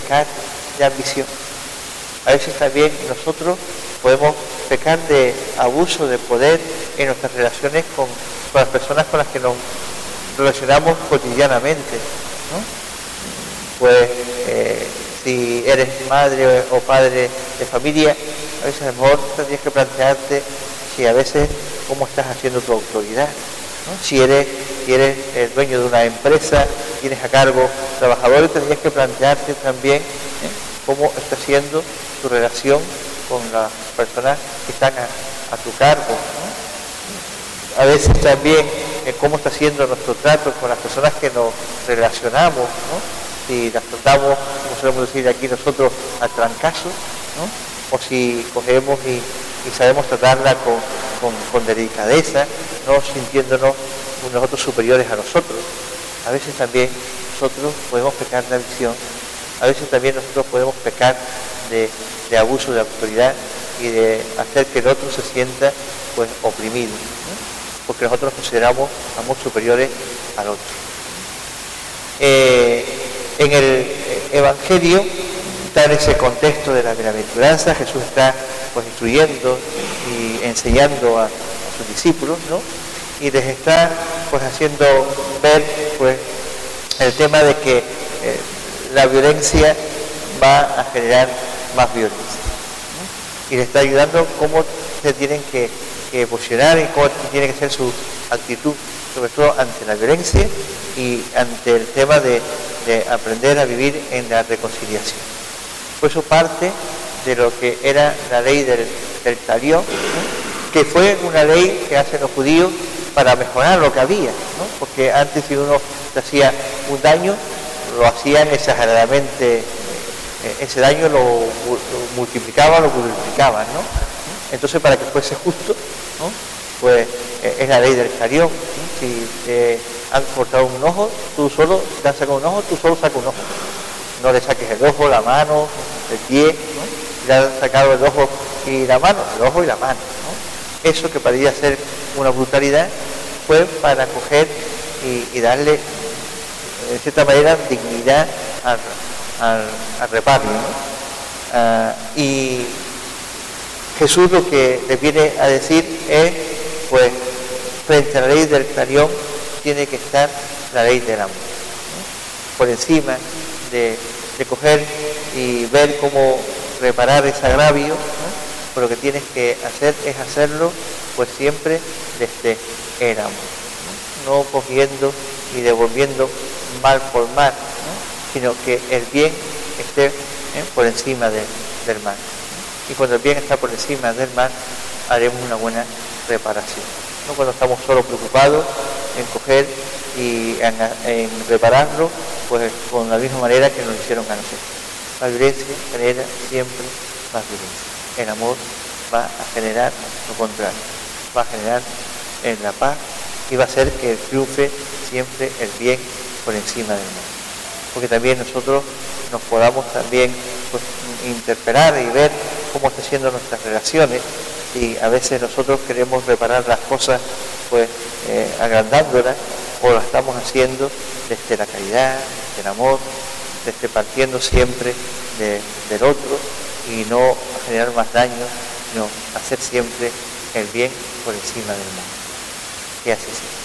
pecar de ambición. A veces también nosotros podemos pecar de abuso de poder en nuestras relaciones con las personas con las que nos relacionamos cotidianamente, ¿no? Pues si eres madre o padre de familia, a veces a lo mejor tendrías que plantearte si a veces cómo estás haciendo tu autoridad, ¿no? Si eres el dueño de una empresa, tienes a cargo trabajadores, tendrías que plantearte también cómo está siendo tu relación con las personas que están a tu cargo, ¿no? A veces también cómo está siendo nuestro trato con las personas que nos relacionamos, ¿no? Si las tratamos, como solemos decir aquí nosotros, al trancazo, ¿no? O si cogemos y sabemos tratarla con delicadeza, no sintiéndonos nosotros superiores a nosotros. A veces también nosotros podemos pecar de ambición, a veces también nosotros podemos pecar de abuso de autoridad y de hacer que el otro se sienta pues oprimido, ¿no? Porque nosotros nos consideramos superiores al otro. En el Evangelio está en ese contexto de la bienaventuranza. Jesús está pues instruyendo y enseñando a sus discípulos, ¿no? Y les está pues haciendo ver pues el tema de que la violencia va a generar más violencia, ¿no? Y les está ayudando cómo se tienen que posicionar y cómo tiene que ser su actitud, sobre todo ante la violencia y ante el tema de aprender a vivir en la reconciliación. Por eso parte de lo que era la ley del talión, ¿no? Que fue una ley que hacen los judíos para mejorar lo que había, ¿no? Porque antes si uno se hacía un daño, lo hacían exageradamente, ese daño lo multiplicaban, lo multiplicaban, ¿no? Entonces para que fuese justo, ¿no? Pues es la ley del talión, ¿no? Si te han cortado un ojo, tú solo te han sacado un ojo, tú solo sacas un ojo. No le saques el ojo, la mano, el pie, ¿no? Le han sacado el ojo y la mano, el ojo y la mano, ¿no? Eso que parecía ser una brutalidad fue para coger y darle, de cierta manera, dignidad al reparto, ¿no? Y Jesús lo que les viene a decir es, pues, frente a la ley del talión tiene que estar la ley del amor, ¿no? Por encima de coger y ver cómo reparar ese agravio, ¿no? Pero lo que tienes que hacer es hacerlo pues siempre desde el amor, ¿no? No cogiendo y devolviendo mal por mal, ¿no? Sino que el bien esté por encima del mal, ¿no? Y cuando el bien está por encima del mal, haremos una buena reparación, no cuando estamos solo preocupados en coger y en repararlo pues con la misma manera que nos hicieron a nosotros. La violencia genera siempre más violencia. El amor va a generar lo contrario, va a generar en la paz y va a hacer que triunfe siempre el bien por encima del mal. Porque también nosotros nos podamos también pues, interpelar y ver cómo están siendo nuestras relaciones, y a veces nosotros queremos reparar las cosas pues agrandándolas, o lo estamos haciendo desde la caridad, desde el amor, desde partiendo siempre del otro y no generar más daño, sino hacer siempre el bien por encima del mal. Y así sea.